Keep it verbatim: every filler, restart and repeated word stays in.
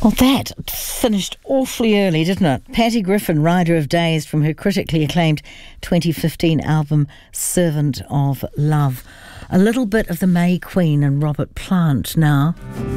Well, that finished awfully early, didn't it? Patty Griffin, Rider of Days, from her critically acclaimed twenty fifteen album Servant of Love. A little bit of the May Queen and Robert Plant now.